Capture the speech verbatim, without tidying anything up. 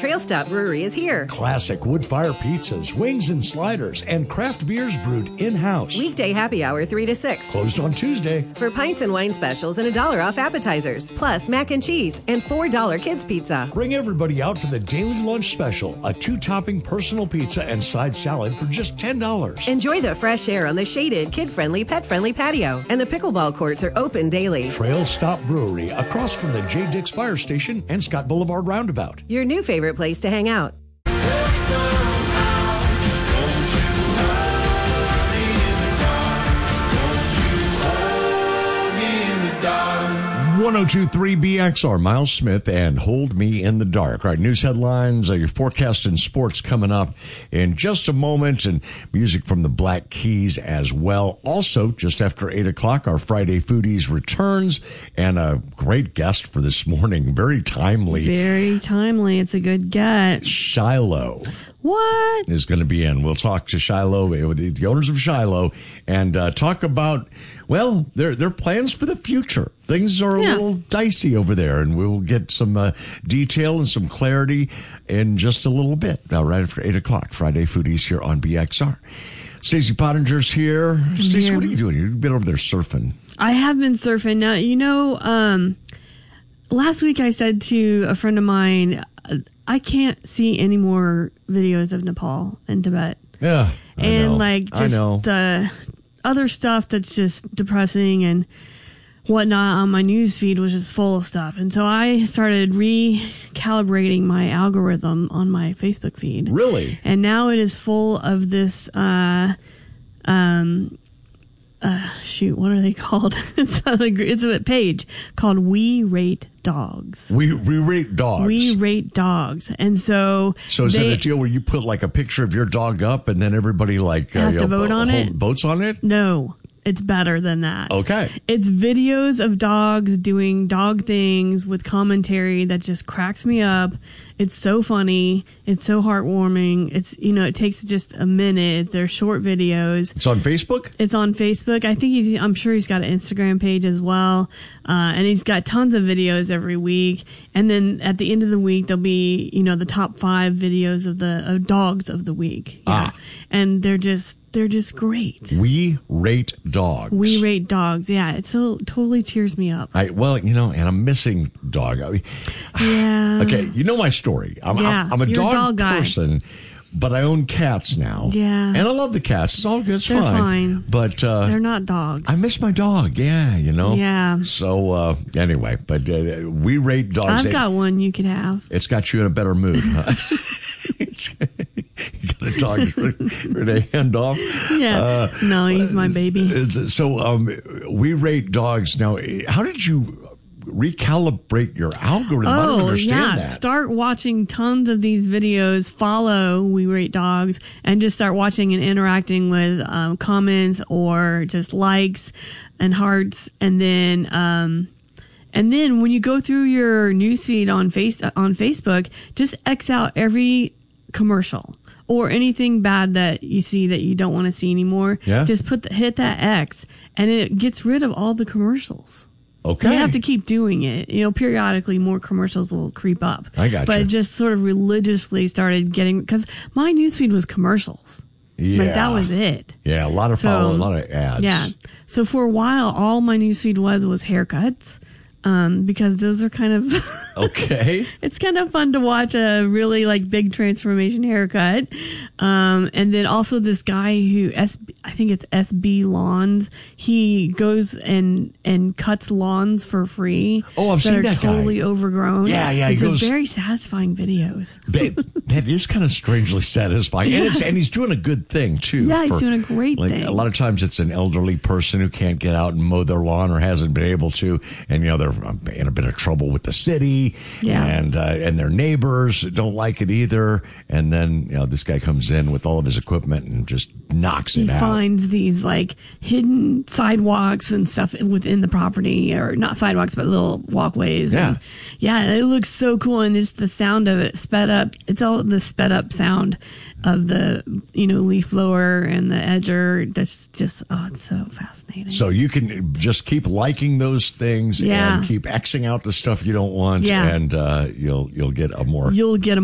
Trail Stop Brewery is here. Classic wood-fire pizzas, wings and sliders, and craft beers brewed in-house. Weekday happy hour three to six. Closed on Tuesday. For pints and wine specials and a dollar off appetizers. Plus mac and cheese and four dollar kids pizza. Bring everybody out for the daily lunch special. A two-topping personal pizza and side salad for just ten dollars. Enjoy the fresh air on the shaded, kid-friendly, pet-friendly patio. And the pickleball courts are open daily. Trail Stop Brewery, across from the J. Dix Fire Station and Scott Boulevard Roundabout. Your new favorite place to hang out. one oh two point three B X R, Miles Smith and Hold Me in the Dark. All right, news headlines, uh, your forecast and sports coming up in just a moment, and music from the Black Keys as well. Also, just after eight o'clock, our Friday Foodies returns, and a great guest for this morning. Very timely. Very timely. It's a good get. Shiloh. What? Is going to be in. We'll talk to Shiloh, the owners of Shiloh, and uh, talk about, well, their their plans for the future. Things are a yeah. little dicey over there, and we'll get some uh, detail and some clarity in just a little bit. Now, right after eight o'clock, Friday Foodies here on B X R. Stacey Pottinger's here. Stacey, what are you doing? You've been over there surfing. I have been surfing. Now, you know, um, last week I said to a friend of mine, I can't see any more videos of Nepal and Tibet. Yeah, I and know. like just the other stuff that's just depressing and whatnot on my news feed was just full of stuff. And so I started recalibrating my algorithm on my Facebook feed. Really? And now it is full of this, uh, um, uh, shoot, what are they called? it's, not a, it's a page called We Rate Dogs. We we rate dogs. We rate dogs. And so So is they, that a deal where you put like a picture of your dog up and then everybody like has uh, to you know, vote on hold, it? votes on it? No. It's better than that. Okay. It's videos of dogs doing dog things with commentary that just cracks me up. It's so funny. It's so heartwarming. It's, you know, it takes just a minute. They're short videos. It's on Facebook? It's on Facebook. I think he's, I'm sure he's got an Instagram page as well. Uh, and he's got tons of videos every week. And then at the end of the week, there'll be, you know, the top five videos of the of dogs of the week. Yeah. Ah. And they're just, they're just great. We rate dogs. We rate dogs. Yeah. It so totally cheers me up. I, well, you know, and I'm missing dog. I mean, yeah. Okay. You know my story. I'm, Yeah, I'm, I'm a you're a dog, dog guy. person, but I own cats now. Yeah. And I love the cats. It's all good. It's They're fine. fine. But, uh, They're not dogs. I miss my dog. Yeah. You know? Yeah. So, uh, anyway, but, uh, we rate dogs. I've got one you could have. It's got you in a better mood, huh? You got a dog ready to hand off? Yeah. Uh, no, he's my baby. So um, we rate dogs. Now, how did you recalibrate your algorithm? I don't Oh, understand yeah. that. Start watching tons of these videos. Follow We Rate Dogs and just start watching and interacting with um, comments or just likes and hearts. And then, um, and then when you go through your newsfeed on face on Facebook, just X out every commercial or anything bad that you see that you don't want to see anymore. Yeah. Just put the, hit that X, and it gets rid of all the commercials. Okay. You have to keep doing it. You know, periodically more commercials will creep up. I gotcha. But it just sort of religiously started getting, because my newsfeed was commercials. Yeah. Like that was it. Yeah, a lot of So, follow, a lot of ads. Yeah. So for a while, all my newsfeed was was haircuts. Um, because those are kind of Okay. it's kind of fun to watch a really like big transformation haircut. Um, and then also this guy who S I think it's S B Lawns. He goes and and cuts lawns for free. Oh, I've that seen are that guy. totally overgrown. Yeah, yeah, he It's goes- a very satisfying videos. That, that is kind of strangely satisfying. And, it's, and he's doing a good thing, too. Yeah, he's for- doing a great like, thing. A lot of times it's an elderly person who can't get out and mow their lawn or hasn't been able to. And, you know, they're in a bit of trouble with the city. Yeah. And, uh, and their neighbors don't like it either. And then, you know, this guy comes in with all of his equipment and just knocks it He out. finds these like hidden sidewalks and stuff within the property, or not sidewalks, but little walkways. Yeah. And yeah, it looks so cool. And just the sound of it sped up. It's all the sped up sound of the, you know, leaf blower and the edger. That's just, oh, it's so fascinating. So you can just keep liking those things Yeah. and keep Xing out the stuff you don't want. Yeah. And, uh, you'll, you'll get a more You'll get a